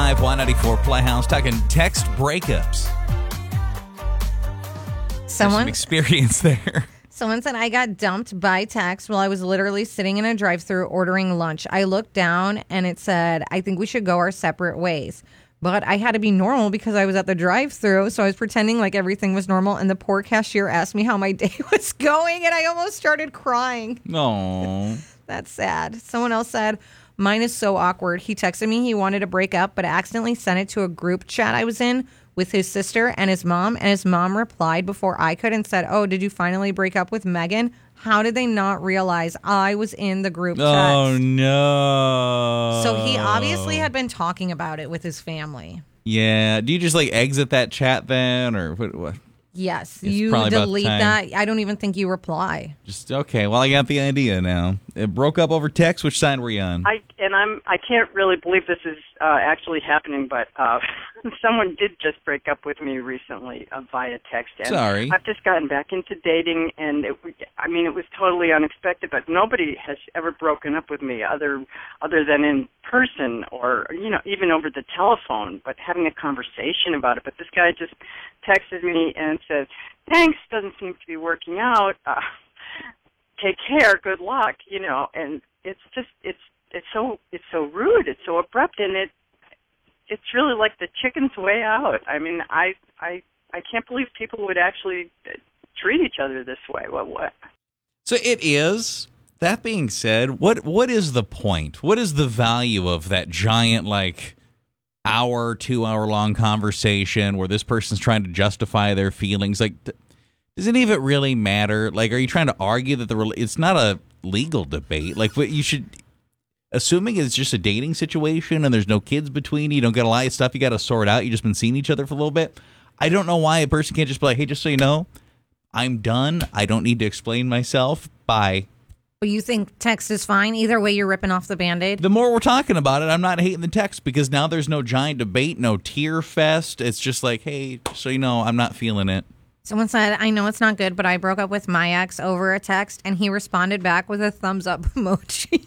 105, Y94 Playhouse, talking text breakups. Some experience there. Someone said, I got dumped by text while I was literally sitting in a drive-thru ordering lunch. I looked down and it said, I think we should go our separate ways. But I had to be normal because I was at the drive-thru, so I was pretending like everything was normal, and the poor cashier asked me how my day was going, and I almost started crying. No. That's sad. Someone else said, mine is so awkward. He texted me he wanted to break up, but accidentally sent it to a group chat I was in with his sister and his mom replied before I could and said, oh, did you finally break up with Megan? How did they not realize I was in the group chat? Oh, no. So he obviously had been talking about it with his family. Yeah. Do you just, exit that chat then, or what? Yes. It's you probably about delete time. that. I don't even think you reply. Just, okay, well, I got the idea now. It broke up over text. Which side were you on? I can't really believe this is actually happening, but someone did just break up with me recently via text. And Sorry. I've just gotten back into dating, and it was totally unexpected, but nobody has ever broken up with me other than in person or, even over the telephone, but having a conversation about it. But this guy just texted me and said, thanks, doesn't seem to be working out. Take care, good luck, and it's so rude, it's so abrupt, and it's really like the chicken's way out. I mean, I can't believe people would actually treat each other this way. What? So it is. That being said, what is the point? What is the value of that giant, 2-hour long conversation where this person's trying to justify their feelings? Does any of it really matter? Are you trying to argue that it's not a legal debate? What you should, assuming it's just a dating situation and there's no kids between you don't got a lot of stuff you got to sort out. You've just been seeing each other for a little bit. I don't know why a person can't just be like, hey, just so you know, I'm done. I don't need to explain myself. Bye. But you think text is fine? Either way, you're ripping off the Band-Aid? The more we're talking about it, I'm not hating the text because now there's no giant debate, no tear fest. It's just like, hey, just so you know, I'm not feeling it. Someone said, I know it's not good, but I broke up with my ex over a text, and he responded back with a thumbs up emoji.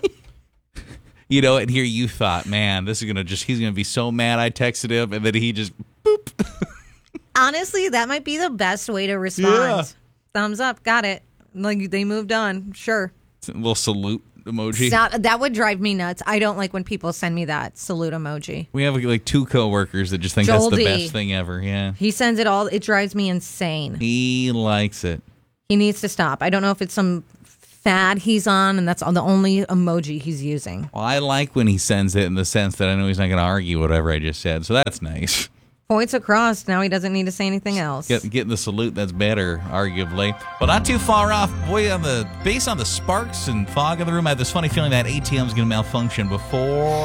And here you thought, man, this is he's going to be so mad I texted him, and then he just, boop. Honestly, that might be the best way to respond. Yeah. Thumbs up, got it. They moved on, sure. A little salute emoji. That would drive me nuts. I don't like when people send me that salute emoji. We have two coworkers that just think Joel that's the D. best thing ever. Yeah. He sends it all. It drives me insane. He likes it. He needs to stop. I don't know if it's some fad he's on and that's the only emoji he's using. Well, I like when he sends it in the sense that I know he's not going to argue whatever I just said. So that's nice. Points across. Now he doesn't need to say anything else. Getting the salute, that's better, arguably. But not too far off. Boy, based on the sparks and fog in the room, I have this funny feeling that ATM's going to malfunction before